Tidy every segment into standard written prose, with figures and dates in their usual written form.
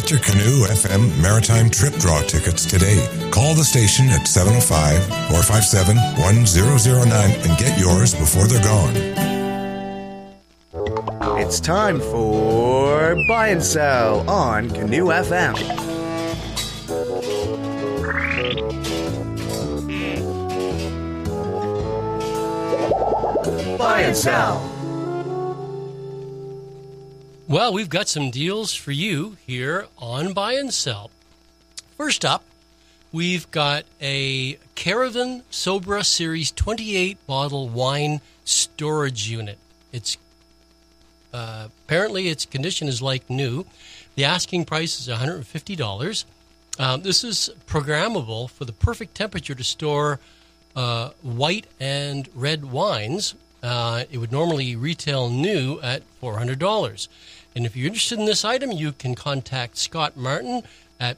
Get your Canoe FM Maritime Trip Draw tickets today. Call the station at 705-457-1009 and get yours before they're gone. It's time for Buy and Sell on Canoe FM. Buy and Sell. Well, we've got some deals for you here on Buy and Sell. First up, we've got a Caravan Sobra Series 28-bottle wine storage unit. It's apparently its condition is like new. The asking price is $150. This is programmable for the perfect temperature to store white and red wines. It would normally retail new at $400. And if you're interested in this item, you can contact Scott Martin at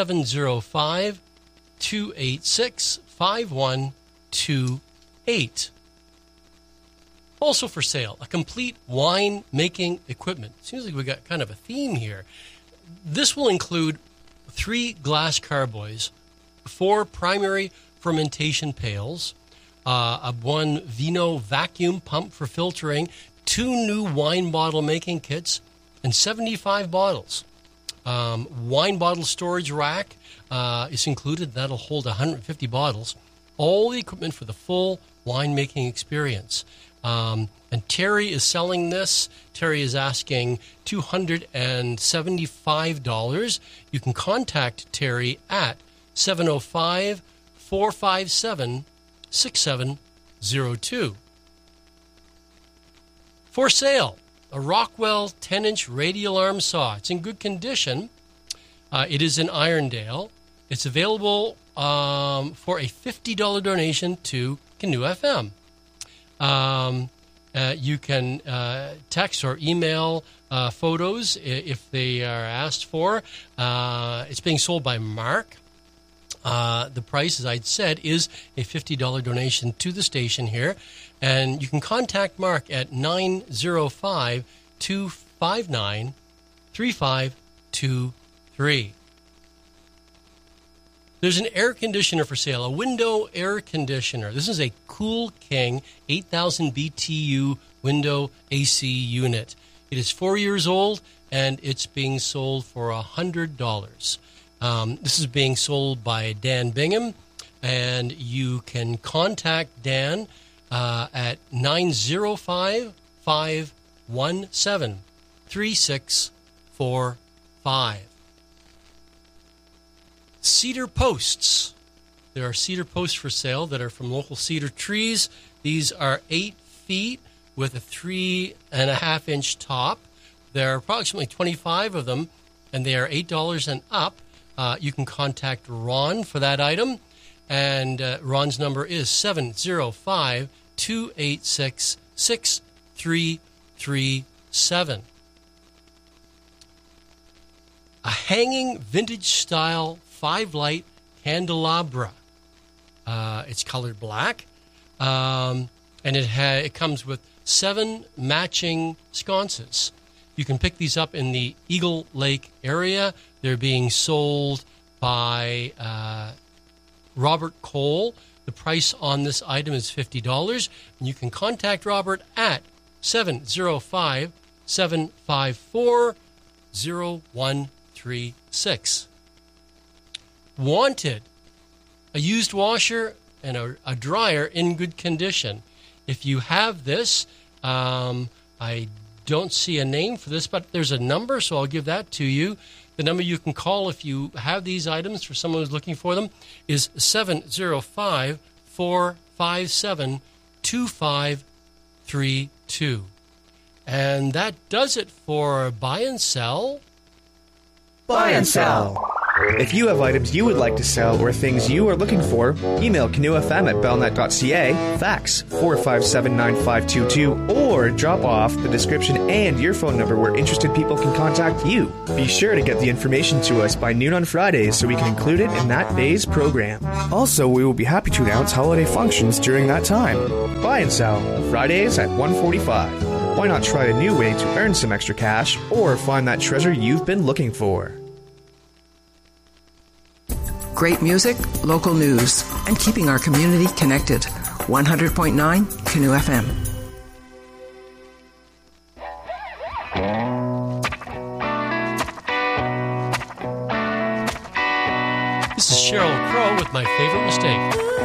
705-286-5128. Also for sale, a complete wine-making equipment. Seems like we got kind of a theme here. This will include 3 glass carboys, 4 primary fermentation pails, a 1 Vino vacuum pump for filtering, 2 new wine bottle making kits, and 75 bottles. Wine bottle storage rack is included. That'll hold 150 bottles. All the equipment for the full winemaking experience. And Terry is selling this. Terry is asking $275. You can contact Terry at 705-457-6702. For sale, a Rockwell 10-inch radial arm saw. It's in good condition. It is in Irondale. It's available for a $50 donation to Canoe FM. You can text or email photos if they are asked for. It's being sold by Mark. The price, as I'd said, is a $50 donation to the station here. And you can contact Mark at 905-259-3523. There's an air conditioner for sale, a window air conditioner. This is a Cool King 8,000 BTU window AC unit. It is 4 years old, and it's being sold for $100. This is being sold by Dan Bingham, and you can contact Dan at 905-517-3645. Cedar posts. There are cedar posts for sale that are from local cedar trees. These are 8 feet with a 3.5-inch top. There are approximately 25 of them, and they are $8 and up. You can contact Ron for that item, and Ron's number is 705-286-6337. A hanging vintage-style 5-light candelabra. It's colored black, and it comes with 7 matching sconces. You can pick these up in the Eagle Lake area. They're being sold by Robert Cole. The price on this item is $50. And you can contact Robert at 705-754-0136. Wanted, a used washer and a dryer in good condition. If you have this, I don't see a name for this, but there's a number, so I'll give that to you. The number you can call if you have these items for someone who's looking for them is 705-457-2532. And that does it for Buy and Sell. Buy and Sell. If you have items you would like to sell or things you are looking for, email canoefm at bellnet.ca, fax 457-9522, or drop off the description and your phone number where interested people can contact you. Be sure to get the information to us by noon on Fridays so we can include it in that day's program. Also, we will be happy to announce holiday functions during that time. Buy and Sell, Fridays at 1:45. Why not try a new way to earn some extra cash or find that treasure you've been looking for? Great music, local news, and keeping our community connected. 100.9 Canoe FM. This is Sheryl Crow with My Favorite Mistake.